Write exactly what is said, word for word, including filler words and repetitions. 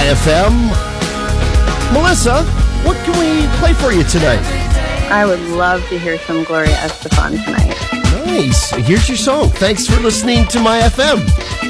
F M. Melissa, what can we play for you tonight? I would love to hear some Gloria Estefan tonight. Nice. Here's your song. Thanks for listening to My F M.